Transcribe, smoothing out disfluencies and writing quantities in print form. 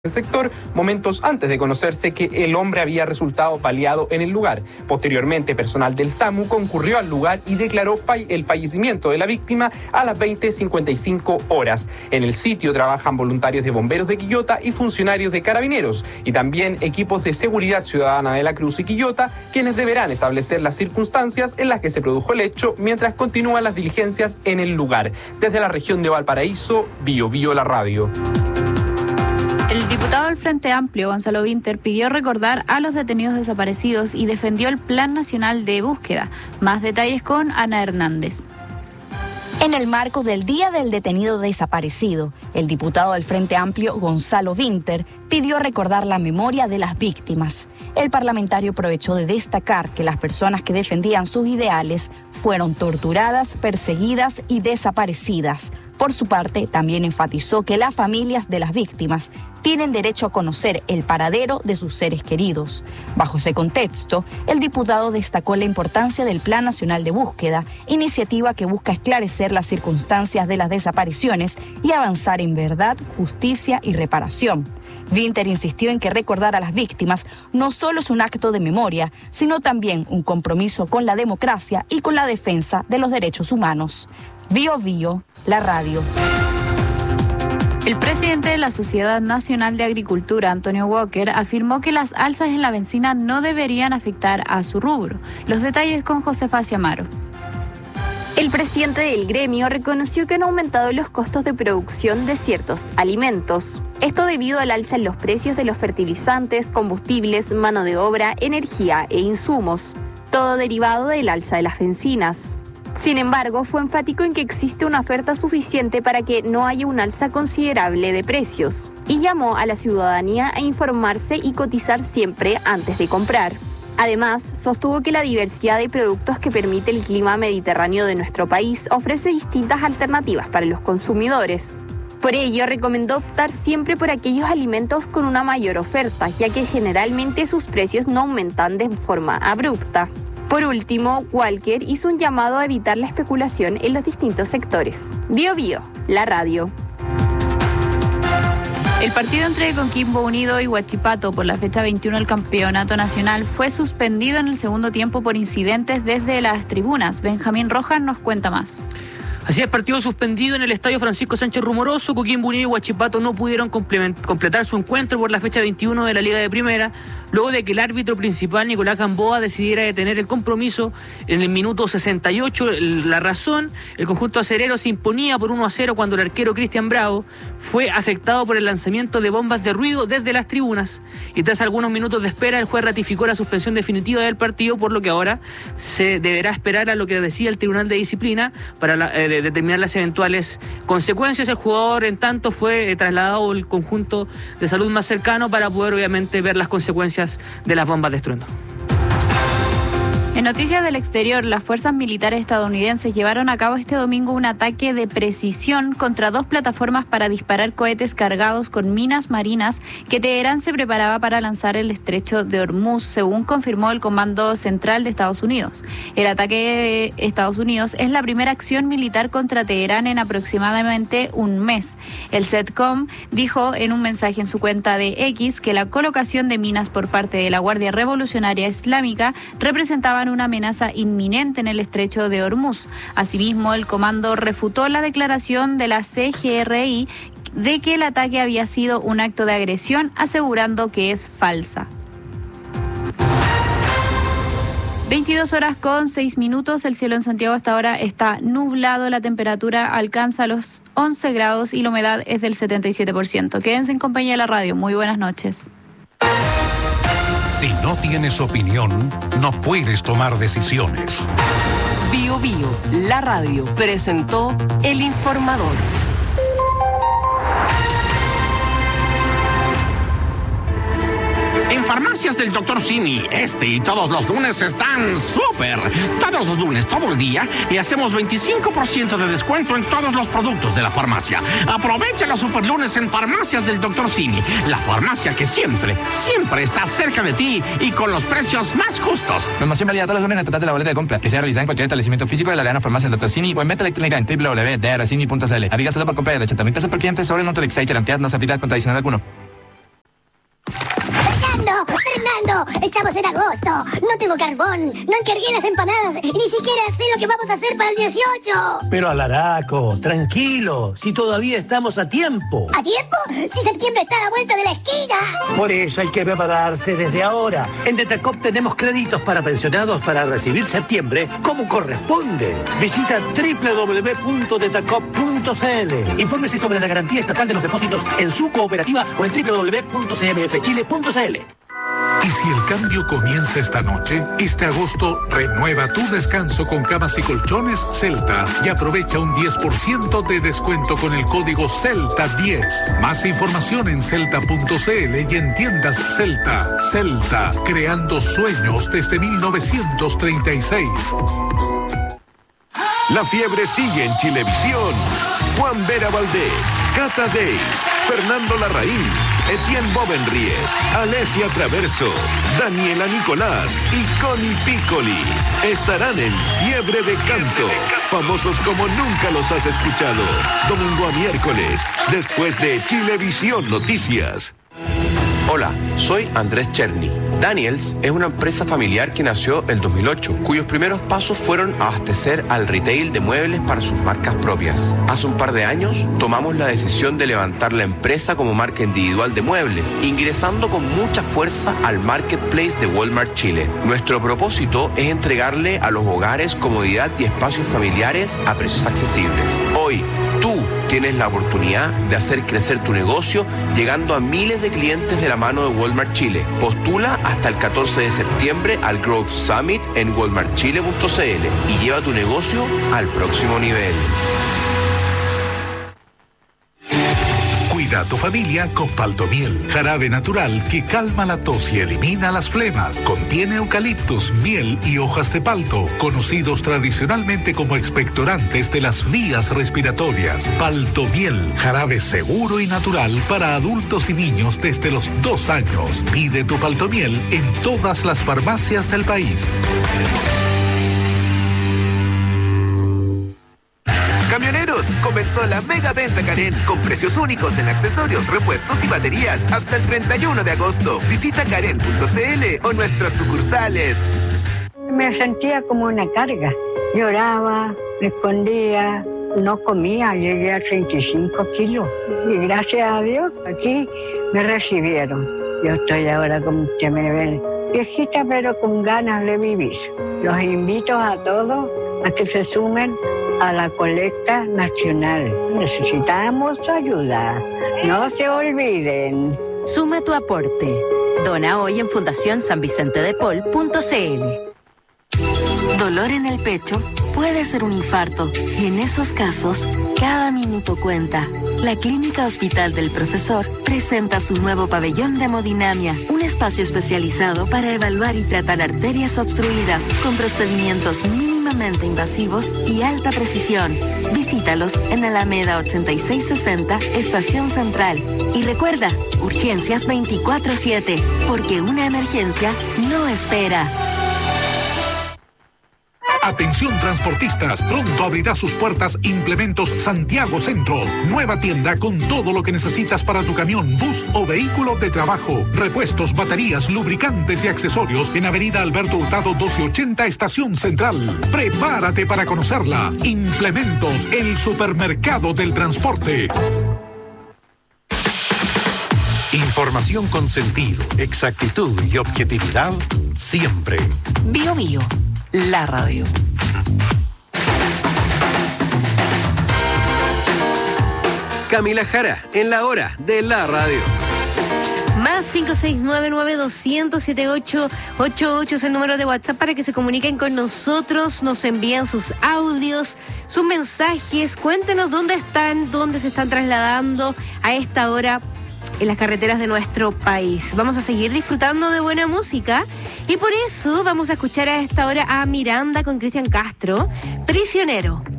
el sector momentos antes de conocerse que el hombre había resultado baleado en el lugar. Posteriormente, personal del SAMU concurrió al lugar y declaró el fallecimiento de la víctima a las 20:55 horas. En el sitio trabajan voluntarios de bomberos de Quillota y funcionarios de Carabineros, y también equipos de seguridad ciudadana de La Cruz y Quillota, quienes deberán establecer las circunstancias en las que se produjo el hecho mientras continúan las diligencias en el lugar. Desde la región de Valparaíso, Bio Bio la radio. El diputado del Frente Amplio, Gonzalo Vinter, pidió recordar a los detenidos desaparecidos y defendió el Plan Nacional de Búsqueda. Más detalles con Ana Hernández. En el marco del Día del Detenido Desaparecido, el diputado del Frente Amplio, Gonzalo Vinter, pidió recordar la memoria de las víctimas. El parlamentario aprovechó de destacar que las personas que defendían sus ideales fueron torturadas, perseguidas y desaparecidas. Por su parte, también enfatizó que las familias de las víctimas tienen derecho a conocer el paradero de sus seres queridos. Bajo ese contexto, el diputado destacó la importancia del Plan Nacional de Búsqueda, iniciativa que busca esclarecer las circunstancias de las desapariciones y avanzar en verdad, justicia y reparación. Vinter insistió en que recordar a las víctimas no solo es un acto de memoria, sino también un compromiso con la democracia y con la defensa de los derechos humanos. Bio Bio, la radio. El presidente de la Sociedad Nacional de Agricultura, Antonio Walker, afirmó que las alzas en la bencina no deberían afectar a su rubro. Los detalles con Josefa Ciamaro. El presidente del gremio reconoció que han aumentado los costos de producción de ciertos alimentos. Esto debido al alza en los precios de los fertilizantes, combustibles, mano de obra, energía e insumos. Todo derivado del alza de las bencinas. Sin embargo, fue enfático en que existe una oferta suficiente para que no haya un alza considerable de precios. Y llamó a la ciudadanía a informarse y cotizar siempre antes de comprar. Además, sostuvo que la diversidad de productos que permite el clima mediterráneo de nuestro país ofrece distintas alternativas para los consumidores. Por ello, recomendó optar siempre por aquellos alimentos con una mayor oferta, ya que generalmente sus precios no aumentan de forma abrupta. Por último, Walker hizo un llamado a evitar la especulación en los distintos sectores. Bio Bio, la radio. El partido entre Coquimbo Unido y Huachipato por la fecha 21 del Campeonato Nacional fue suspendido en el segundo tiempo por incidentes desde las tribunas. Benjamín Rojas nos cuenta más. Así es, partido suspendido en el estadio Francisco Sánchez Rumoroso. Coquimbo Unido y Huachipato no pudieron completar su encuentro por la fecha 21 de la Liga de Primera, luego de que el árbitro principal, Nicolás Gamboa, decidiera detener el compromiso en el minuto 68. La razón, el conjunto acerero se imponía por 1-0 cuando el arquero Cristian Bravo fue afectado por el lanzamiento de bombas de ruido desde las tribunas. Y tras algunos minutos de espera, el juez ratificó la suspensión definitiva del partido, por lo que ahora se deberá esperar a lo que decida el Tribunal de Disciplina para determinar las eventuales consecuencias. El jugador, en tanto, fue trasladado al conjunto de salud más cercano para poder, obviamente, ver las consecuencias de las bombas de estruendo. En noticias del exterior, las fuerzas militares estadounidenses llevaron a cabo este domingo un ataque de precisión contra 2 plataformas para disparar cohetes cargados con minas marinas que Teherán se preparaba para lanzar el estrecho de Hormuz, según confirmó el Comando Central de Estados Unidos. El ataque de Estados Unidos es la primera acción militar contra Teherán en aproximadamente un mes. El CENTCOM dijo en un mensaje en su cuenta de X que la colocación de minas por parte de la Guardia Revolucionaria Islámica representaba una amenaza inminente en el estrecho de Hormuz. Asimismo, el comando refutó la declaración de la CGRI de que el ataque había sido un acto de agresión, asegurando que es falsa. 22:06, el cielo en Santiago hasta ahora está nublado, la temperatura alcanza los 11 grados y la humedad es del 77%. Quédense en compañía de la radio. Muy buenas noches. Si no tienes opinión, no puedes tomar decisiones. Bio Bio, la radio, presentó El Informador. En Farmacias del Dr. Simi, y todos los lunes están súper. Todos los lunes, todo el día, le hacemos 25% de descuento en todos los productos de la farmacia. Aprovecha los super lunes en Farmacias del Dr. Simi, la farmacia que siempre está cerca de ti y con los precios más justos. Promoción válida todos los lunes en el total de la boleta de compra, que sea realizada en cualquier establecimiento físico de la Arena Farmacia del Dr. Simi o en venta electrónica en www.drcimi.cl. Aplica solo por compra de 80,000 pesos por cliente sobre el monto de Excel. La cantidad no se aplica con tradicional alguno. Fernando, estamos en agosto. No tengo carbón, no encargué las empanadas y ni siquiera sé lo que vamos a hacer para el 18. Pero Alaraco, tranquilo, si todavía estamos a tiempo. ¿A tiempo? Si septiembre está a la vuelta de la esquina. Por eso hay que prepararse desde ahora. En Detacop tenemos créditos para pensionados para recibir septiembre como corresponde. Visita www.detacop.cl. Infórmese sobre la garantía estatal de los depósitos en su cooperativa o en www.cmfchile.cl. Y si el cambio comienza esta noche, este agosto renueva tu descanso con camas y colchones Celta y aprovecha un 10% de descuento con el código CELTA10. Más información en celta.cl y en tiendas Celta. Celta, creando sueños desde 1936. La fiebre sigue en Chilevisión. Juan Vera Valdés, Cata Deis, Fernando Larraín, Etienne Bovenriet, Alessia Traverso, Daniela Nicolás y Connie Piccoli estarán en Fiebre de Canto, famosos como nunca los has escuchado, domingo a miércoles, después de Chilevisión Noticias. Hola, soy Andrés Cherny. Daniels es una empresa familiar que nació en 2008, cuyos primeros pasos fueron abastecer al retail de muebles para sus marcas propias. Hace un par de años tomamos la decisión de levantar la empresa como marca individual de muebles, ingresando con mucha fuerza al marketplace de Walmart Chile. Nuestro propósito es entregarle a los hogares comodidad y espacios familiares a precios accesibles. Hoy, tú tienes la oportunidad de hacer crecer tu negocio llegando a miles de clientes de la mano de Walmart Chile. Postula hasta el 14 de septiembre al Growth Summit en walmartchile.cl y lleva tu negocio al próximo nivel. Cuida a tu familia con Paltomiel, jarabe natural que calma la tos y elimina las flemas. Contiene eucaliptus, miel y hojas de palto, conocidos tradicionalmente como expectorantes de las vías respiratorias. Paltomiel, jarabe seguro y natural para adultos y niños desde los 2 años. Pide tu Paltomiel en todas las farmacias del país. Camioneros, comenzó la mega venta Karen con precios únicos en accesorios, repuestos y baterías hasta el 31 de agosto. Visita karen.cl o nuestras sucursales. Me sentía como una carga. Lloraba, me escondía, no comía, llegué a 35 kilos. Y gracias a Dios, aquí me recibieron. Yo estoy ahora, como usted me ve, viejita pero con ganas de vivir. Los invito a todos a que se sumen a la colecta nacional. Necesitamos ayuda. No se olviden. Suma tu aporte. Dona hoy en fundacionsanvicentedepol.cl. Dolor en el pecho puede ser un infarto y en esos casos cada minuto cuenta. La Clínica Hospital del Profesor presenta su nuevo pabellón de hemodinamia, un espacio especializado para evaluar y tratar arterias obstruidas con procedimientos mínimamente invasivos y alta precisión. Visítalos en Alameda 8660, Estación Central. Y recuerda, urgencias 24/7, porque una emergencia no espera. Atención transportistas, pronto abrirá sus puertas Implementos Santiago Centro. Nueva tienda con todo lo que necesitas para tu camión, bus o vehículo de trabajo. Repuestos, baterías, lubricantes y accesorios en Avenida Alberto Hurtado 1280, Estación Central. Prepárate para conocerla. Implementos, el supermercado del transporte. Información con sentido, exactitud y objetividad siempre. Bio Bio, la radio. Camila Jara, en la hora de la radio. Más 569-9200-7888 es el número de WhatsApp para que se comuniquen con nosotros, nos envían sus audios, sus mensajes, cuéntenos dónde están, dónde se están trasladando a esta hora en las carreteras de nuestro país. Vamos a seguir disfrutando de buena música y por eso vamos a escuchar a esta hora a Miranda con Cristian Castro, Prisionero.